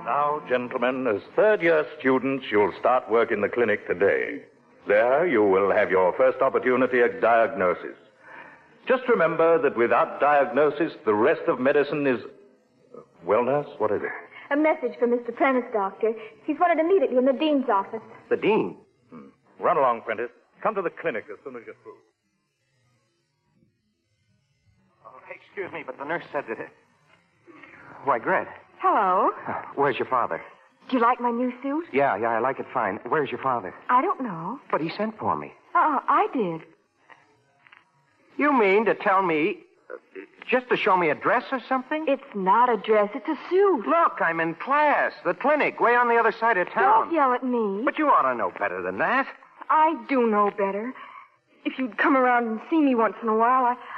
Now, gentlemen, as third-year students, you'll start work in the clinic today. There, you will have your first opportunity at diagnosis. Just remember that without diagnosis, the rest of medicine is... Well, nurse, what is it? A message from Mr. Prentice, Doctor. He's wanted immediately in the dean's office. The dean? Run along, Prentice. Come to the clinic as soon as you're through. Oh, excuse me, but the nurse said that... Why, Gret. Hello. Where's your father? Do you like my new suit? Yeah, I like it fine. Where's your father? I don't know. But he sent for me. I did. You mean to tell me... just to show me a dress or something? It's not a dress. It's a suit. Look, I'm in class. The clinic, way on the other side of town. Don't yell at me. But you ought to know better than that. I do know better. If you'd come around and see me once in a while,